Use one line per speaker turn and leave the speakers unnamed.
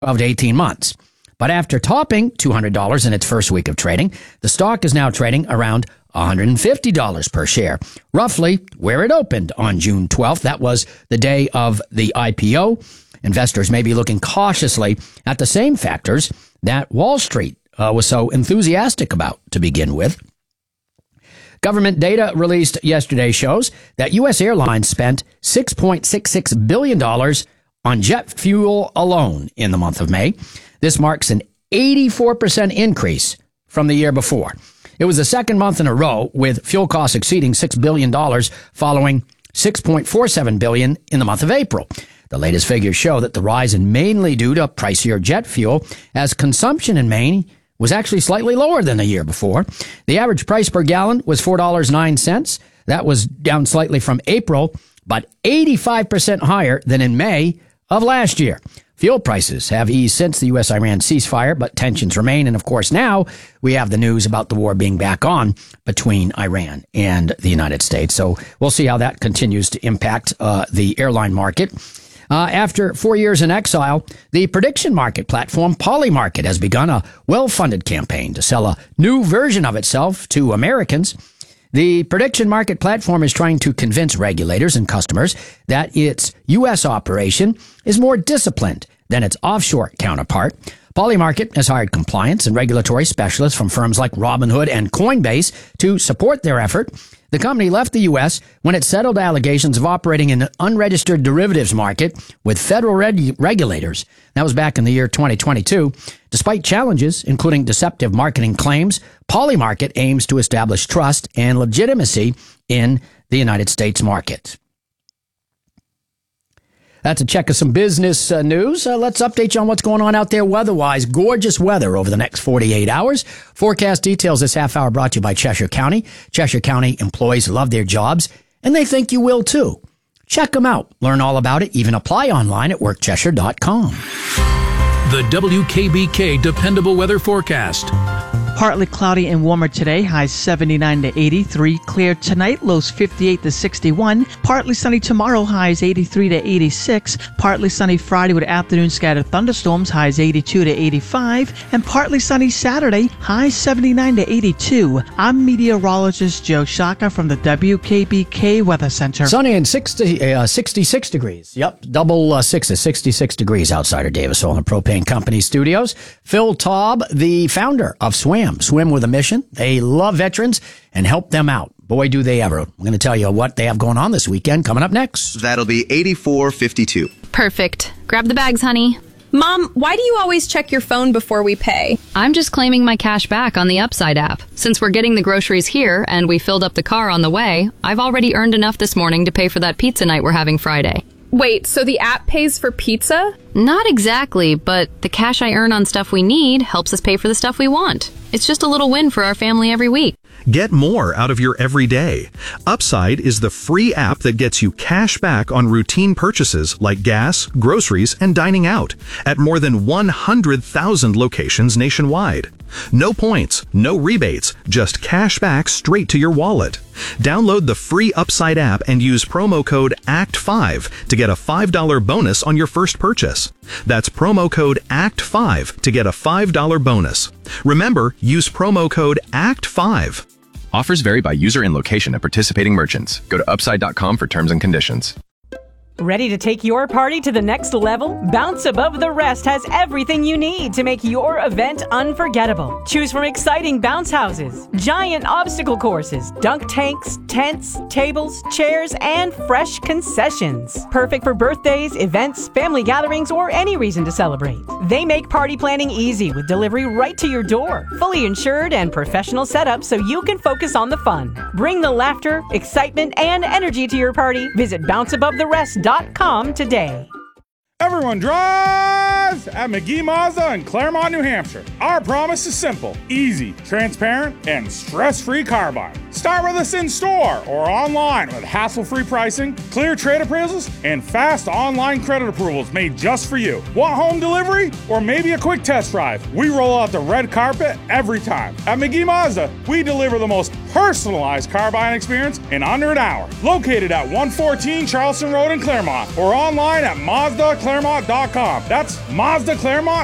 to 18 months. But after topping $200 in its first week of trading, the stock is now trading around $150 per share, roughly where it opened on June 12th. That was the day of the IPO. Investors may be looking cautiously at the same factors that Wall Street was so enthusiastic about to begin with. Government data released yesterday shows that U.S. airlines spent $6.66 billion on jet fuel alone in the month of May. This marks an 84% increase from the year before. It was the second month in a row with fuel costs exceeding $6 billion, following $6.47 billion in the month of April. The latest figures show that the rise is mainly due to pricier jet fuel, as consumption in Maine was actually slightly lower than the year before. The average price per gallon was $4.09. That was down slightly from April, but 85% higher than in May of last year. Fuel prices have eased since the U.S.-Iran ceasefire, but tensions remain. And of course, now we have the news about the war being back on between Iran and the United States. So we'll see how that continues to impact the airline market. After 4 years in exile, the prediction market platform Polymarket has begun a well-funded campaign to sell a new version of itself to Americans. The prediction market platform is trying to convince regulators and customers that its U.S. operation is more disciplined than its offshore counterpart. Polymarket has hired compliance and regulatory specialists from firms like Robinhood and Coinbase to support their effort. The company left the U.S. when it settled allegations of operating in an unregistered derivatives market with federal regulators. That was back in the year 2022. Despite challenges, including deceptive marketing claims, Polymarket aims to establish trust and legitimacy in the United States market. That's a check of some business news. Let's update you on what's going on out there weather-wise. Gorgeous weather over the next 48 hours. Forecast details this half hour brought to you by Cheshire County. Cheshire County employees love their jobs, and they think you will too. Check them out. Learn all about it. Even apply online at workcheshire.com.
The WKBK Dependable Weather Forecast.
Partly cloudy and warmer today, highs 79 to 83. Clear tonight, lows 58 to 61. Partly sunny tomorrow, highs 83 to 86. Partly sunny Friday with afternoon scattered thunderstorms, highs 82 to 85. And partly sunny Saturday, highs 79 to 82. I'm meteorologist Joe Shaka from the WKBK Weather Center.
Sunny and 66 degrees. Yep, double sixes, 66 degrees outside of Davis Oil and Propane Company studios. Phil Taub, the founder of Swim with a Mission. They love veterans and help them out. Boy, do they ever. I'm going to tell you what they have going on this weekend coming up next.
That'll be 84.52.
Perfect. Grab the bags, honey.
Mom, why do you always check your phone before we pay?
I'm just claiming my cash back on the Upside app. Since we're getting the groceries here and we filled up the car on the way, I've already earned enough this morning to pay for that pizza night we're having Friday.
Wait, so the app pays for pizza?
Not exactly, but the cash I earn on stuff we need helps us pay for the stuff we want. It's just a little win for our family every week.
Get more out of your everyday. Upside is the free app that gets you cash back on routine purchases like gas, groceries, and dining out at more than 100,000 locations nationwide. No points, no rebates, just cash back straight to your wallet. Download the free Upside app and use promo code ACT5 to get a $5 bonus on your first purchase. That's promo code ACT5 to get a $5 bonus. Remember, use promo code ACT5.
Offers vary by user and location at participating merchants. Go to upside.com for terms and conditions.
Ready to take your party to the next level? Bounce Above the Rest has everything you need to make your event unforgettable. Choose from exciting bounce houses, giant obstacle courses, dunk tanks, tents, tables, chairs, and fresh concessions. Perfect for birthdays, events, family gatherings, or any reason to celebrate. They make party planning easy with delivery right to your door. Fully insured and professional setup so you can focus on the fun. Bring the laughter, excitement, and energy to your party. Visit bounceabove-the-rest.com today.
Everyone drives at McGee Mazda in Claremont, New Hampshire. Our promise is simple, easy, transparent, and stress-free car buying. Start with us in store or online with hassle-free pricing, clear trade appraisals, and fast online credit approvals made just for you. Want home delivery or maybe a quick test drive? We roll out the red carpet every time. At McGee Mazda, we deliver the most personalized car buying experience in under an hour. Located at 114 Charleston Road in Claremont or online at MazdaClaremont.com. That's MazdaClaremont.com.